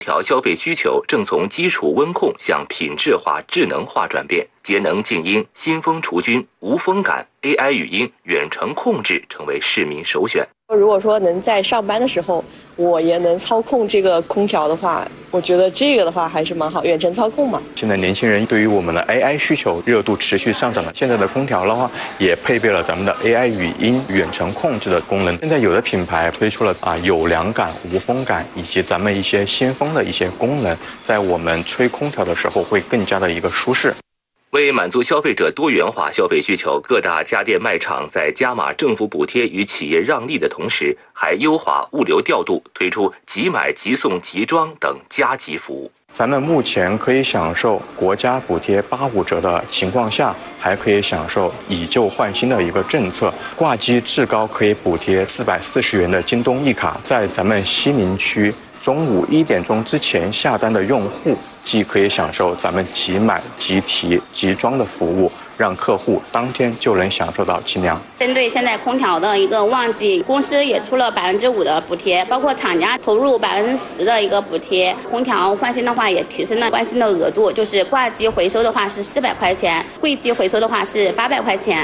调消费需求正从基础温控向品质化、智能化转变，节能静音、新风除菌、无风感、AI 语音、远程控制成为市民首选。 如果说能在上班的时候，我也能操控这个空调的话，我觉得这个的话还是蛮好，远程操控嘛。 现在年轻人对于我们的 AI 需求热度持续上涨了，现在的空调的话也配备了咱们的 AI 语音远程控制的功能。现在有的品牌推出了有凉感、无风感以及咱们一些新风的一些功能，在我们吹空调的时候会更加的一个舒适。 为满足消费者多元化消费需求，各大家电卖场在加码政府补贴与企业让利的同时，还优化物流调度，推出即买即送即装等加急服务。 咱们目前可以享受国家补贴85折的情况下，还可以享受以旧换新的一个政策，挂机至高可以补贴440元的京东一卡，在咱们西宁区中午1点钟之前下单的用户，既可以享受咱们即买即提即装的服务，让客户当天就能享受到清凉。 针对现在空调的一个旺季，公司也出了5%的补贴，包括厂家投入10%的一个补贴。空调换新的话也提升了换新的额度，就是挂机回收的话是400块钱，柜机回收的话是800块钱。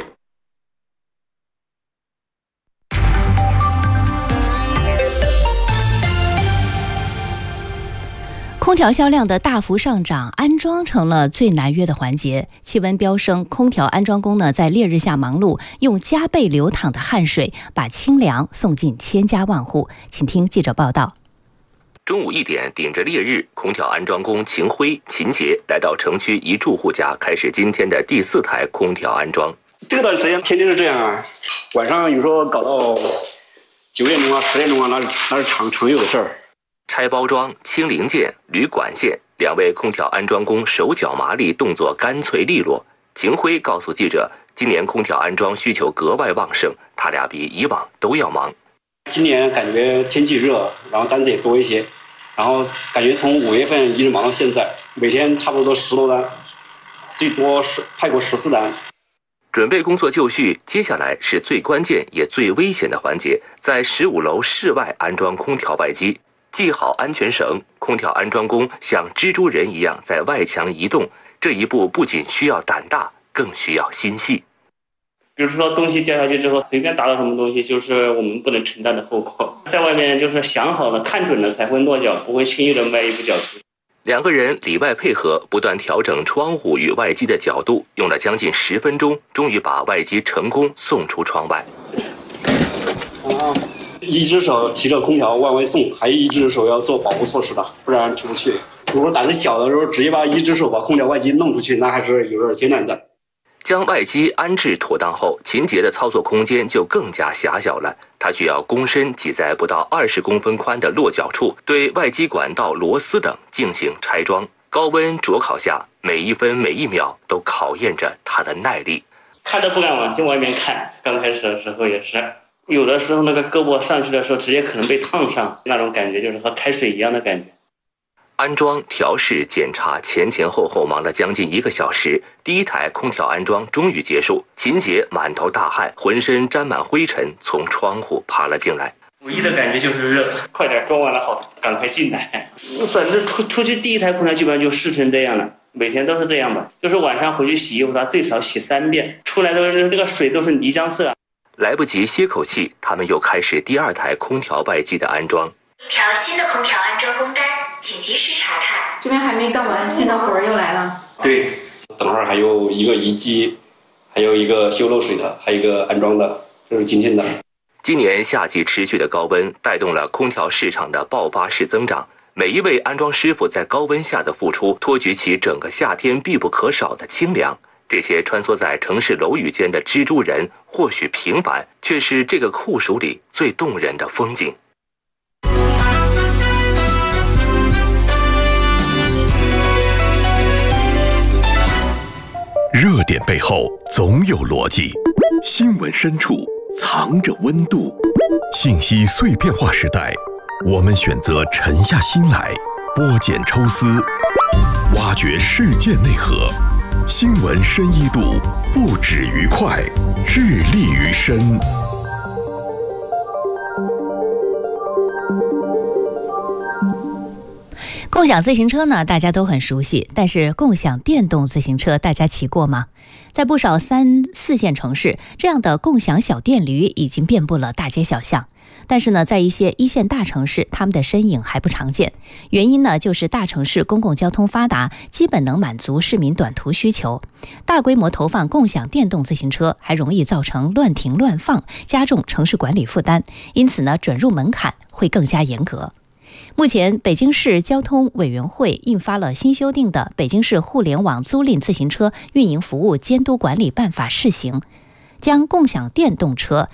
空调销量的大幅上涨，安装成了最难约的环节。气温飙升，空调安装工呢在烈日下忙碌，用加倍流淌的汗水把清凉送进千家万户。请听记者报道。 中午1点，顶着烈日，空调安装工秦辉、秦杰来到城区一住户家，开始今天的第4台空调安装。 这段时间天天是这样啊，晚上有时候搞到9点钟啊、10点钟啊，那是常有的事儿。 拆包装、清零件、捋管线，2位空调安装工手脚麻利，动作干脆利落。秦辉告诉记者，今年空调安装需求格外旺盛，他俩比以往都要忙。 今年感觉天气热，然后单子也多一些，然后感觉从5月份一直忙到现在，每天差不多都10多单，最多是派过14单。 准备工作就绪，接下来是最关键也最危险的环节，在15楼室外安装空调外机。系好安全绳，空调安装工像蜘蛛人一样在外墙移动。这一步不仅需要胆大，更需要心细。 比如说东西掉下去之后，随便打到什么东西，就是我们不能承担的后果。在外面就是想好了、看准了才会落脚，不会轻易的迈一步脚出。 2个人里外配合，不断调整窗户与外机的角度，用了将近10分钟，终于把外机成功送出窗外。 一只手提着空调往外送，还有一只手要做保护措施的，不然出不去。如果胆子小的时候，直接把一只手把空调外机弄出去，那还是有点艰难的。 将外机安置妥当后，秦杰的操作空间就更加狭小了。他需要躬身挤在不到20公分宽的落脚处，对外机管道、螺丝等进行拆装。高温灼烤下，每一分每一秒都考验着他的耐力。 看都不敢往外面看，刚开始的时候也是。有的时候那个胳膊上去的时候，直接可能被烫伤，那种感觉就是和开水一样的感觉。 安装、调试、检查，前后后忙了将近1个小时。第1台空调安装终于结束，秦杰满头大汗，浑身沾满灰尘，从窗户爬了进来。 唯一的感觉就是热，快点装完了好，赶快进来。反正出去第1台空调基本上就湿成这样了。每天都是这样吧，就是晚上回去洗衣服，他最少洗3遍，出来的那个水都是泥浆色。 来不及歇口气，他们又开始第2台空调外机的安装。 一条新的空调安装工单，请及时查看。 这边还没干完，新的活儿又来了。 对，等会儿还有一个移机，还有一个修漏水的，还有一个安装的，这是今天的。 今年夏季持续的高温带动了空调市场的爆发式增长。每一位安装师傅在高温下的付出，托举起整个夏天必不可少的清凉。这些穿梭在城市楼宇间的蜘蛛人，或许平凡，却是这个酷暑里最动人的风景。 热点背后总有逻辑，新闻深处藏着温度。信息碎片化时代，我们选择沉下心来，剥茧抽丝，挖掘事件内核。新闻深一度，不止于快，致力于深。 共享自行车呢，大家都很熟悉，但是共享电动自行车大家骑过吗？在不少3、4线城市，这样的共享小电驴已经遍布了大街小巷。但是呢，在一些1线大城市，他们的身影还不常见。原因呢，就是大城市公共交通发达，基本能满足市民短途需求。大规模投放共享电动自行车，还容易造成乱停乱放，加重城市管理负担。因此呢，准入门槛会更加严格。目前，北京市交通委员会印发了新修订的《北京市互联网租赁自行车运营服务监督管理办法》试行，将共享电动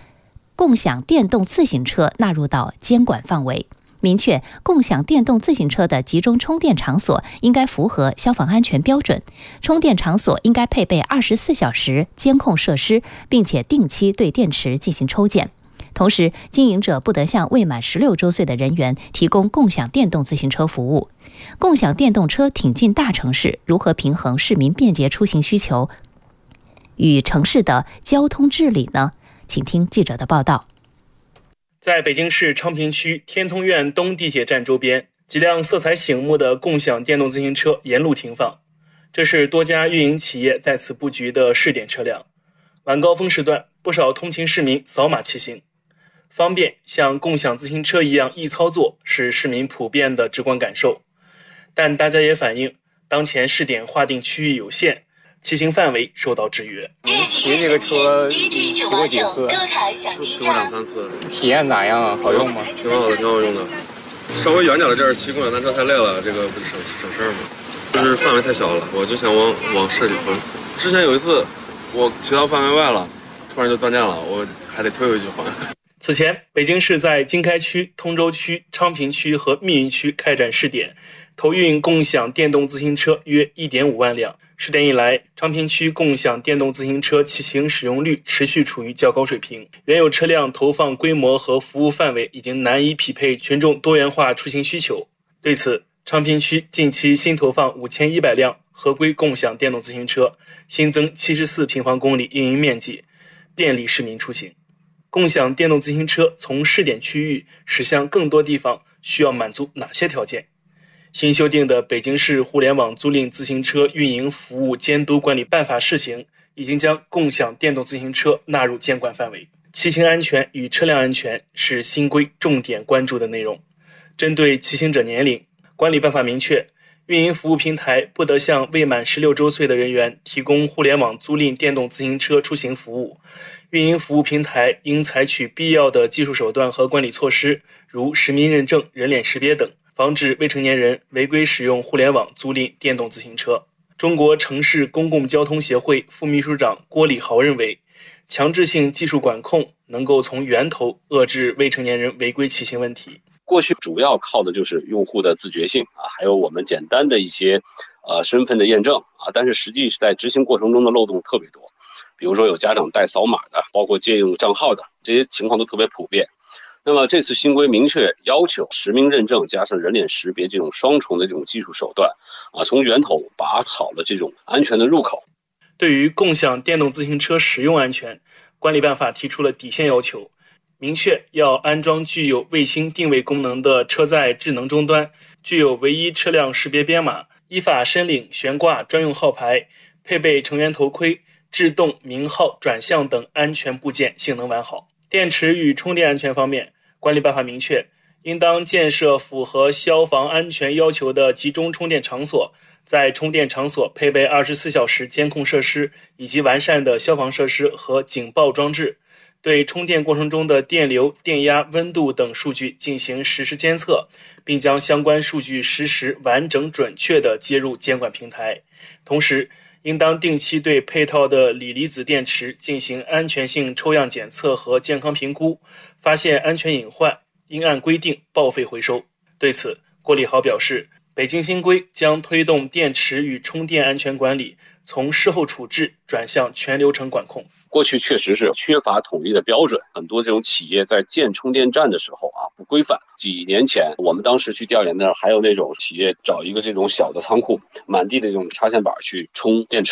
自行车纳入到监管范围，明确共享电动自行车的集中充电场所应该符合消防安全标准，充电场所应该配备24小时监控设施，并且定期对电池进行抽检。同时，经营者不得向未满16周岁的人员提供共享电动自行车服务。共享电动车挺进大城市，如何平衡市民便捷出行需求与城市的交通治理呢？请听记者的报道。 在北京市昌平区天通苑东地铁站周边，几辆色彩醒目的共享电动自行车沿路停放，这是多家运营企业在此布局的试点车辆。晚高峰时段，不少通勤市民扫码骑行，方便像共享自行车一样易操作是市民普遍的直观感受。但大家也反映，当前试点划定区域有限，骑行范围受到制约。 骑这个车骑过几次？ 就骑过2、3次。 体验咋样啊？好用吗？ 挺好的，挺好用的。稍微远点的地儿骑共享单车太累了，这个不是省事儿吗？就是范围太小了，我就想往市里推。之前有一次我骑到范围外了，突然就断电了，我还得推回去还。 此前，北京市在经开区、通州区、昌平区和密云区开展试点，投运共享电动自行车约1.5万辆。试点以来，昌平区共享电动自行车骑行使用率持续处于较高水平，原有车辆投放规模和服务范围已经难以匹配群众多元化出行需求。对此，昌平区近期新投放5100辆合规共享电动自行车，新增74平方公里运营面积，便利市民出行。共享电动自行车从试点区域驶向更多地方需要满足哪些条件？新修订的《北京市互联网租赁自行车运营服务监督管理办法》试行，已经将共享电动自行车纳入监管范围。骑行安全与车辆安全是新规重点关注的内容。针对骑行者年龄，管理办法明确，运营服务平台不得向未满16周岁的人员提供互联网租赁电动自行车出行服务。运营服务平台应采取必要的技术手段和管理措施，如实名认证、人脸识别等，防止未成年人违规使用互联网租赁电动自行车。中国城市公共交通协会副秘书长郭礼豪认为，强制性技术管控能够从源头遏制未成年人违规骑行问题。 过去主要靠的就是用户的自觉性还有我们简单的一些身份的验证但是实际是在执行过程中的漏洞特别多，比如说有家长代扫码的，包括借用账号的，这些情况都特别普遍。那么这次新规明确要求实名认证加上人脸识别这种双重的这种技术手段从源头把好了这种安全的入口。 对于共享电动自行车使用安全，管理办法提出了底线要求，明确要安装具有卫星定位功能的车载智能终端，具有唯一车辆识别编码，依法申领悬挂专用号牌，配备成员头盔、制动鸣号转向等安全部件性能完好。电池与充电安全方面，管理办法明确，应当建设符合消防安全要求的集中充电场所，在充电场所配备24小时监控设施以及完善的消防设施和警报装置，对充电过程中的电流、电压、温度等数据进行实时监测，并将相关数据实时、完整、准确地接入监管平台。同时，应当定期对配套的锂离子电池进行安全性抽样检测和健康评估，发现安全隐患，应按规定报废回收。对此，郭礼豪表示，北京新规将推动电池与充电安全管理从事后处置转向全流程管控。 过去确实是缺乏统一的标准，很多这种企业在建充电站的时候不规范。几年前我们当时去调研那儿，还有那种企业找一个这种小的仓库，满地的这种插线板去充电池的，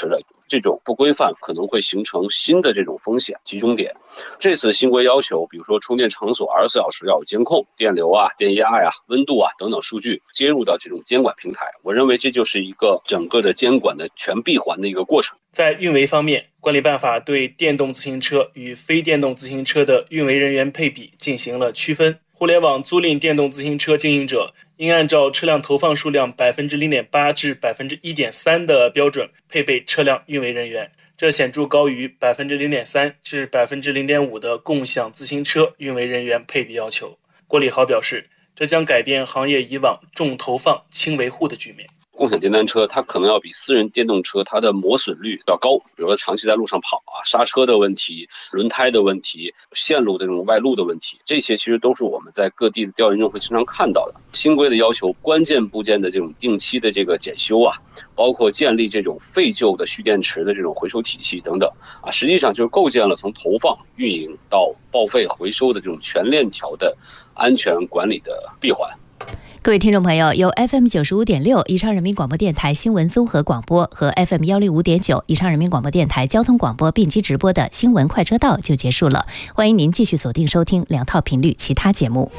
这种不规范可能会形成新的这种风险集中点。这次新规要求，比如说充电场所24小时要有监控，电流啊、电压呀、温度啊等等数据接入到这种监管平台，我认为这就是一个整个的监管的全闭环的一个过程。 在运维方面，管理办法对电动自行车与非电动自行车的运维人员配比进行了区分。互联网租赁电动自行车经营者应按照车辆投放数量 0.8% 至 1.3% 的标准配备车辆运维人员，这显著高于 0.3% 至 0.5% 的共享自行车运维人员配比要求。郭礼豪表示，这将改变行业以往重投放轻维护的局面。 共享电单车它可能要比私人电动车它的磨损率要高，比如说长期在路上跑啊，刹车的问题、轮胎的问题、线路的这种外露的问题，这些其实都是我们在各地的调研中会经常看到的。新规的要求关键部件的这种定期的这个检修啊，包括建立这种废旧的蓄电池的这种回收体系等等啊，实际上就是构建了从投放、运营到报废、回收的这种全链条的安全管理的闭环。 各位听众朋友，由 FM 95.6宜昌人民广播电台新闻综合广播和 FM 105.9宜昌人民广播电台交通广播并机直播的新闻快车道就结束了，欢迎您继续锁定收听2套频率其他节目。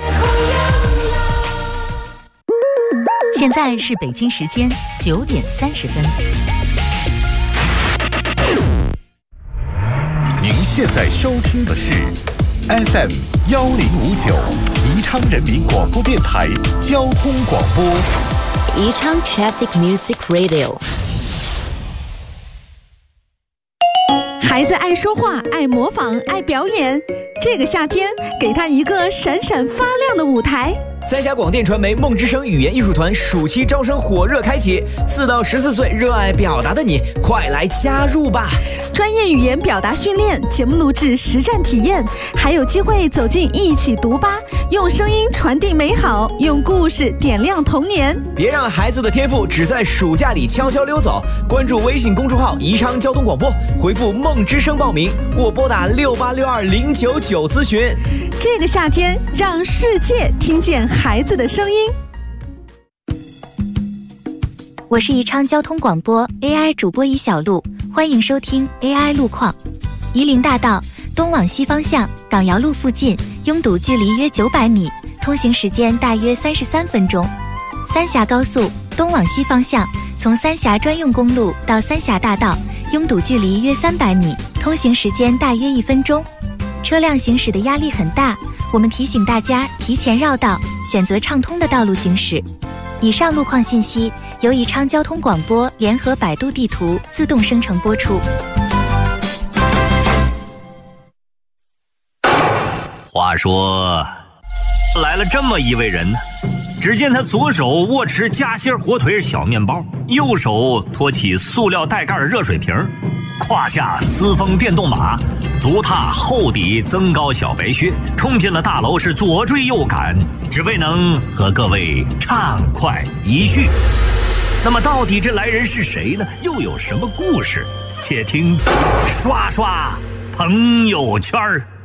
现在是北京时间9点30分。 您现在收听的是 FM 1059宜昌人民广播电台交通广播， 宜昌 Traffic Music Radio。 孩子爱说话、爱模仿、爱表演，这个夏天给他一个闪闪发亮的舞台。 三峡广电传媒梦之声语言艺术团暑期招生火热开启，4到14岁热爱表达的你，快来加入吧！ 专业语言表达训练、节目录制实战体验，还有机会走进一起读吧，用声音传递美好，用故事点亮童年。 别让孩子的天赋只在暑假里悄悄溜走，关注微信公众号宜昌交通广播，回复梦之声报名或拨打6862099咨询。 这个夏天，让世界听见孩子的声音。 我是宜昌交通广播 AI 主播尹小璐，欢迎收听 AI 路况。夷陵大道东往西方向港窑路附近拥堵距离约900米，通行时间大约33分钟。三峡高速东往西方向从三峡专用公路到三峡大道拥堵距离约300米，通行时间大约1分钟。车辆行驶的压力很大，我们提醒大家提前绕道，选择畅通的道路行驶。以上路况信息由宜昌交通广播联合百度地图自动生成播出。 话说，来了这么一位人呢，只见他左手握持夹心火腿小面包，右手托起塑料带盖的热水瓶，胯下私风电动马，足踏厚底增高小白靴，冲进了大楼，是左追右赶，只为能和各位畅快一叙。那么到底这来人是谁呢？又有什么故事？且听刷刷朋友圈。